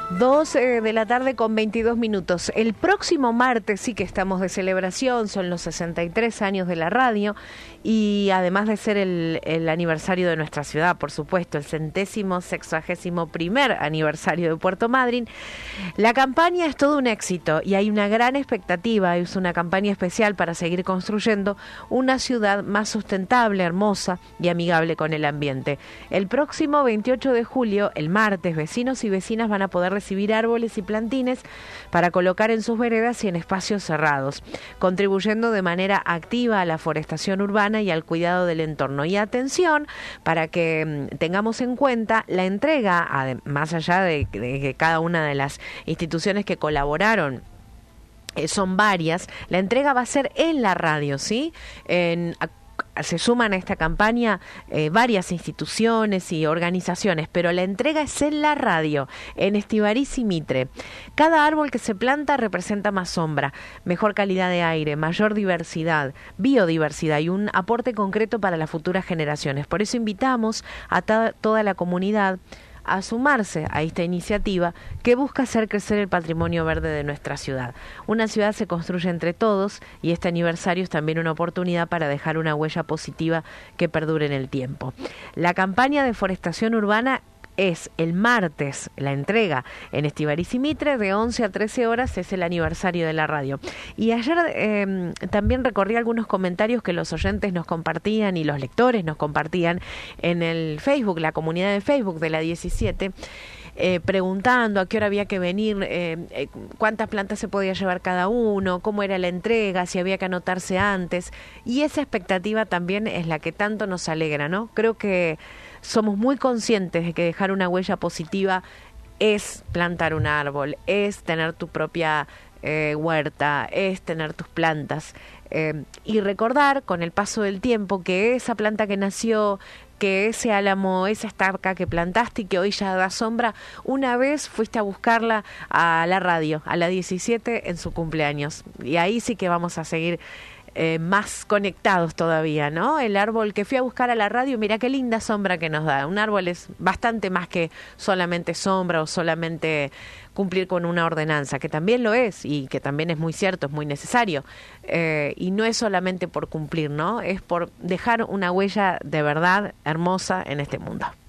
2 de la tarde con 22 minutos. El próximo martes sí que estamos de celebración, son los 63 años de la radio y además de ser el aniversario de nuestra ciudad, por supuesto, el 161º aniversario de Puerto Madryn, la campaña es todo un éxito y hay una gran expectativa, es una campaña especial para seguir construyendo una ciudad más sustentable, hermosa y amigable con el ambiente. El próximo 28 de julio, el martes, vecinos y vecinas van a poder recibir árboles y plantines para colocar en sus veredas y en espacios cerrados, contribuyendo de manera activa a la forestación urbana y al cuidado del entorno. Y atención, para que tengamos en cuenta la entrega, más allá de que cada una de las instituciones que colaboraron son varias, la entrega va a ser en la radio, ¿sí? Se suman a esta campaña varias instituciones y organizaciones, pero la entrega es en la radio, en Estivariz y Mitre. Cada árbol que se planta representa más sombra, mejor calidad de aire, mayor diversidad, biodiversidad y un aporte concreto para las futuras generaciones. Por eso invitamos a toda la comunidad a sumarse a esta iniciativa que busca hacer crecer el patrimonio verde de nuestra ciudad. Una ciudad se construye entre todos y este aniversario es también una oportunidad para dejar una huella positiva que perdure en el tiempo. La campaña de forestación urbana es el martes, la entrega en Estivariz y Mitre, de 11 a 13 horas, es el aniversario de la radio. Y ayer también recorrí algunos comentarios que los oyentes nos compartían y los lectores nos compartían en el Facebook, la comunidad de Facebook de la 17, preguntando a qué hora había que venir, cuántas plantas se podía llevar cada uno, cómo era la entrega, si había que anotarse antes. Y esa expectativa también es la que tanto nos alegra, ¿no? Creo que somos muy conscientes de que dejar una huella positiva es plantar un árbol, es tener tu propia huerta, es tener tus plantas y recordar con el paso del tiempo que esa planta que nació, que ese álamo, esa estaca que plantaste y que hoy ya da sombra, una vez fuiste a buscarla a la radio, a la 17 en su cumpleaños. Y ahí sí que vamos a seguir más conectados todavía, ¿no? El árbol que fui a buscar a la radio, mira qué linda sombra que nos da. Un árbol es bastante más que solamente sombra o solamente cumplir con una ordenanza, que también lo es y que también es muy cierto, es muy necesario. Y no es solamente por cumplir, ¿no? Es por dejar una huella de verdad hermosa en este mundo.